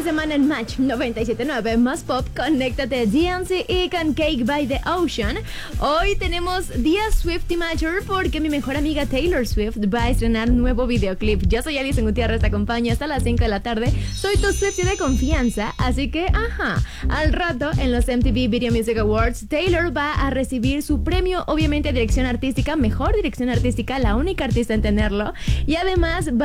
la semana en Match 97.9 Más Pop, conéctate DNC y con Cake by the Ocean. Hoy tenemos día Swiftie Matter porque mi mejor amiga Taylor Swift va a estrenar un nuevo videoclip. Yo soy Alison Gutiérrez, te acompaño hasta las 5 de la tarde. Soy tu Swiftie de confianza, así que, al rato en los MTV Video Music Awards, Taylor va a recibir su premio, obviamente, dirección artística, mejor dirección artística, la única artista en tenerlo, y además va